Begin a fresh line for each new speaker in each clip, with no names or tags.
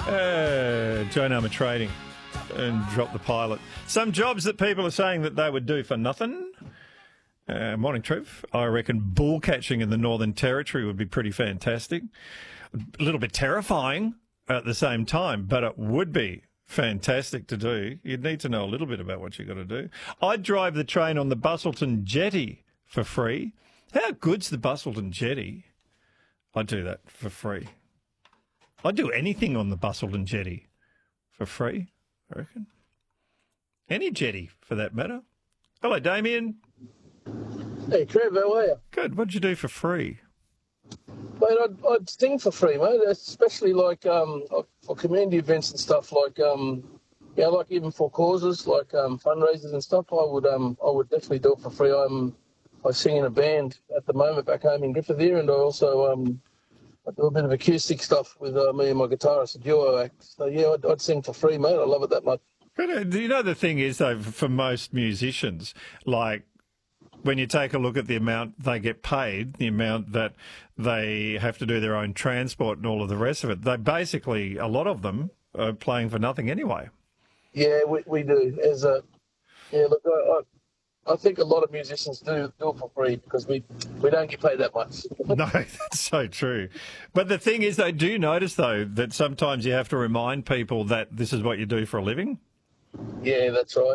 Joan Armour Trading and drop the pilot. Some jobs that people are saying that they would do for nothing. Morning, Trev. I reckon bull catching in the Northern Territory would be pretty fantastic. A little bit terrifying at the same time, but it would be fantastic to do. You'd need to know a little bit about what you've got to do. I'd drive the train on the Busselton Jetty for free. How good's the Busselton Jetty? I'd do that for free. I'd do anything on the Busselton Jetty for free, I reckon. Any jetty, for that matter. Hello, Damien.
Hey, Trev, how are you?
Good. What'd you do for free?
Mate, I'd sing for free, mate, especially like for community events and stuff, like like even for causes, like fundraisers and stuff. I would definitely do it for free. I sing in a band at the moment back home in Griffith here, and I also I do a bit of acoustic stuff with me and my guitarist, a duo act. So yeah, I'd sing for free, mate. I love it that much.
But you know, the thing is, though, for most musicians, like, when you take a look at the amount they get paid, the amount that they have to do their own transport and all of the rest of it, they basically, a lot of them are playing for nothing anyway.
Yeah, we do. Look, I think a lot of musicians do it for free because we don't get paid that much.
No, that's so true. But the thing is, they do notice, though, that sometimes you have to remind people that this is what you do for a living.
Yeah, that's right.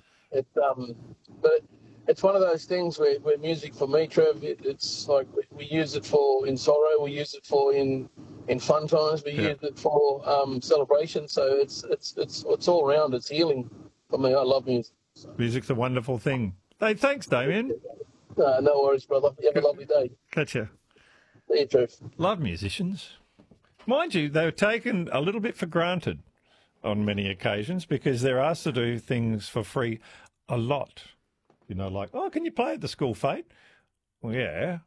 But it's one of those things where music, for me, Trev, it's like we use it for in sorrow, we use it for in fun times, we use it for celebration. So it's all round. It's healing for me. I love music. So.
Music's a wonderful thing. Hey, thanks, Damien.
No worries, brother. You have a lovely day.
Catch ya.
See you, Trev.
Love musicians. Mind you, they're taken a little bit for granted on many occasions because they're asked to do things for free a lot. You know, like, oh, can you play at the school fete? Well, yeah,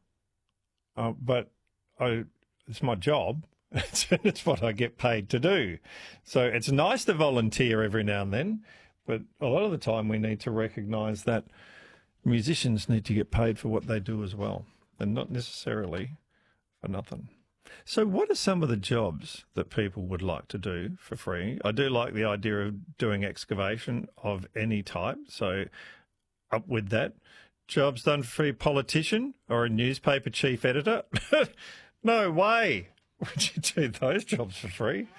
but it's my job. It's what I get paid to do. So it's nice to volunteer every now and then, but a lot of the time we need to recognise that musicians need to get paid for what they do as well, and not necessarily for nothing. So what are some of the jobs that people would like to do for free? I do like the idea of doing excavation of any type, so up with that. Jobs done for free, politician or a newspaper chief editor? No way would you do those jobs for free.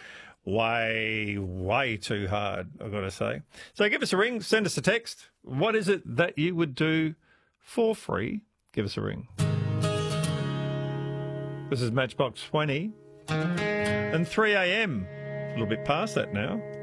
Way too hard, I've got to say. So give us a ring, send us a text. What is it that you would do for free? Give us a ring. This is Matchbox 20 and 3 a.m. A little bit past that now.